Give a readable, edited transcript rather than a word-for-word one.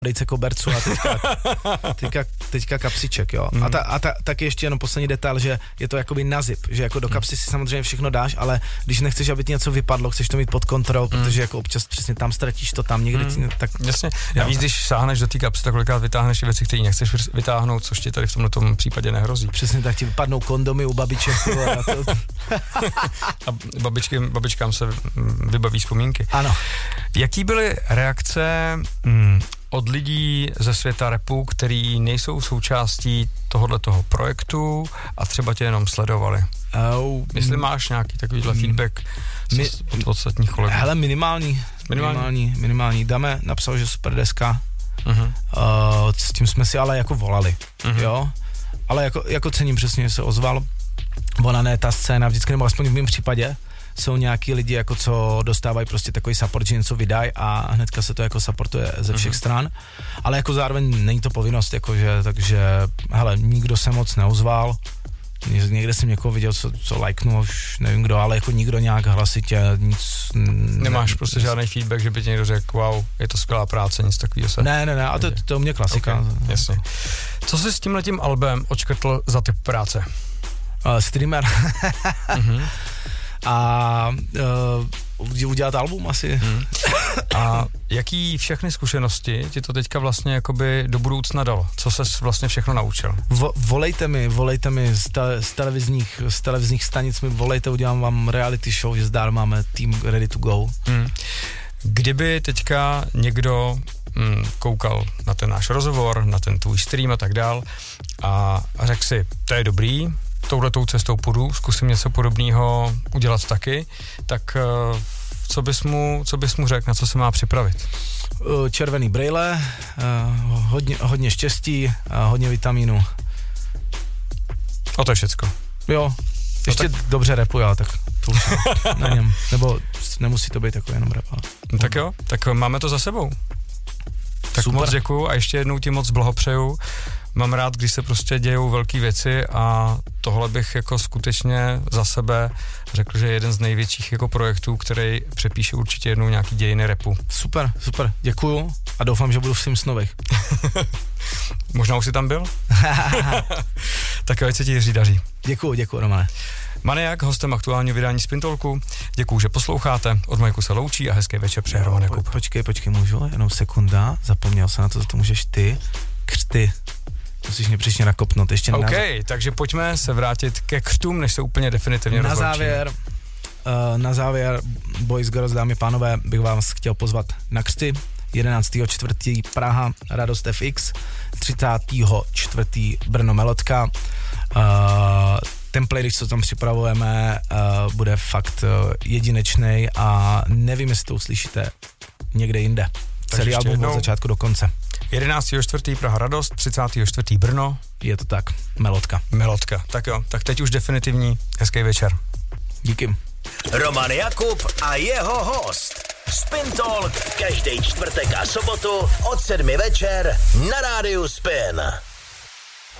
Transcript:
dejce koberců a teďka kapsiček, jo. A taky ještě jenom poslední detail, že je to jakoby na zip, že jako do kapsy si samozřejmě všechno dáš, ale když nechceš, aby ti něco vypadlo, chceš to mít pod kontrolou, protože jako občas přesně tam ztratíš to tam někde tak. Jasně. Navíc, když sáhneš do té kapsy, tak kolikrát vytáhneš věci, které nechceš vytáhnout, což ti tady v tomto případě nehrozí. Přesně tak, ti vypadnou kondomy u babiček. A babičkám se vybaví vzpomínky. Ano. Jaký byly reakce od lidí ze světa rapu, který nejsou součástí tohoto projektu a třeba tě jenom sledovali? Jestli máš nějaký takovýhle feedback od ostatních kolegů? Hele, minimální. Dáme napsal, že super deska. S tím jsme si ale jako volali, jo? Ale jako cením přesně, že se ozval. Ona ne, ta scéna vždycky, nebo aspoň v mém případě, jsou nějaký lidi, jako co dostávají prostě takový support, že něco vydají a hnedka se to jako supportuje ze všech stran, ale jako zároveň není to povinnost, jakože, takže hele, nikdo se moc neozval, někde jsem někoho viděl, co lajknul, už nevím kdo, ale jako nikdo nějak hlasitě nic... Nemáš prostě žádný feedback, že by ti někdo řekl, wow, je to skvělá práce, nic takového se... Ne, a to mě klasika. Okay, jasně. Co jsi s tímhletím albem odškrtl za typ práce? Streamer. A udělat album asi. A jaký všechny zkušenosti ti to teďka vlastně jakoby do budoucna dalo? Co ses vlastně všechno naučil? Volejte mi z televizních stanic, volejte, udělám vám reality show, že zdár máme tým ready to go. Kdyby teďka někdo koukal na ten náš rozhovor, na ten tvůj stream a tak dál a řekl si, to je dobrý, touhletou cestou půjdu, zkusím něco podobného udělat taky, tak co bys mu řekl, na co se má připravit? Červený brejle, hodně štěstí a hodně vitamínu. A to je všecko. Jo, ještě tak... dobře rapuje, tak to už na něm. Nebo nemusí to být jako jenom rap. Tak jo, tak máme to za sebou. Tak super. Moc děkuju a ještě jednou ti moc blahopřeju. Mám rád, když se prostě dějou velké věci a tohle bych jako skutečně za sebe řekl, že je jeden z největších jako projektů, který přepíše určitě jednou nějaký dějiny rapu. Super, děkuju a doufám, že budu v Simpsonových. Možná už jsi tam byl? Tak ať se ti Jiří daří. Děkuju, Romane. Maniak, hostem aktuálního vydání Spintolku. Děkuju, že posloucháte. Od Majku se loučí a hezký večer přeje Roman Jakub. Počkej, můžu? Jenom sekunda. Zapomněl jsem na to, to můžeš ty. Křty. Musíš mě příště nakopnout. Ještě OK, takže pojďme se vrátit ke křtům, než se úplně definitivně rozloučíme. Na závěr, boys, girls, dámy, pánové, bych vás chtěl pozvat na křty. 11.4. Praha, Radost FX, 30.4. Brno Melotka. Ten playlist, co tam připravujeme, bude fakt jedinečnej a nevím, jestli to uslyšíte někde jinde. Celý album od začátku do konce. 11.4. Praha Radost, 34. Brno. Je to tak, Melotka. Tak jo, tak teď už definitivní hezký večer. Díky. Roman Jakub a jeho host. Spin Talk každý čtvrtek a sobotu od 7 večer na rádiu Spin.